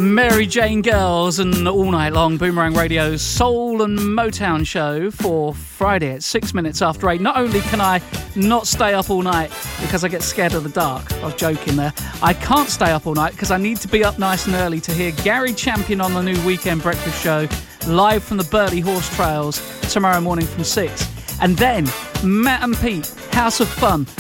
Mary Jane Girls and All Night Long, Boomerang Radio's Soul and Motown show for Friday at 6 minutes after 8. Not only can I not stay up all night because I get scared of the dark, I was joking there, I can't stay up all night because I need to be up nice and early to hear Gary Champion on the new Weekend Breakfast show live from the Burley Horse Trails tomorrow morning from 6. And then Matt and Pete, House of Fun,